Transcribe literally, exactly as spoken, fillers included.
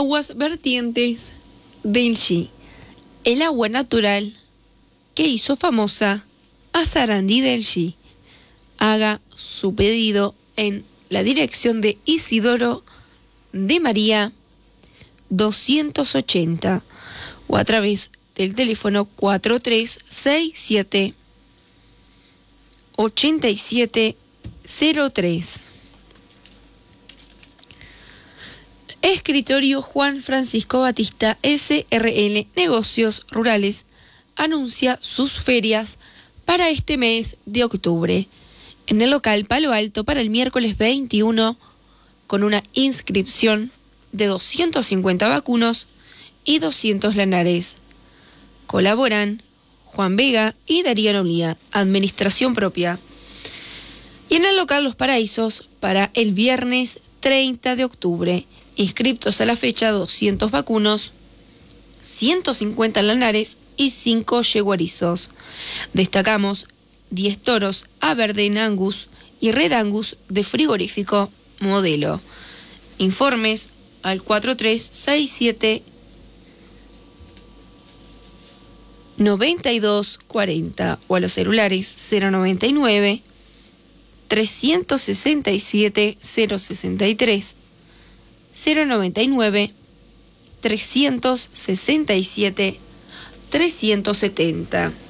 Aguas vertientes del Xi, el agua natural que hizo famosa a Sarandí del Xi. Haga su pedido en la dirección de Isidoro de María doscientos ochenta o a través del teléfono cuatro tres seis siete ocho siete cero tres. Escritorio Juan Francisco Batista S R L Negocios Rurales anuncia sus ferias para este mes de octubre en el local Palo Alto para el miércoles veintiuno, con una inscripción de doscientos cincuenta vacunos y doscientos lanares. Colaboran Juan Vega y Darío Olía, administración propia. Y en el local Los Paraísos para el viernes treinta de octubre, inscriptos a la fecha doscientos vacunos, ciento cincuenta lanares y cinco yeguarizos. Destacamos diez toros Aberdeen Angus y Red Angus de frigorífico modelo. Informes al cuatro tres seis siete noventa y dos cuarenta o a los celulares cero noventa y nueve trescientos sesenta y siete cero sesenta y tres, cero noventa y nueve trescientos sesenta y siete trescientos setenta.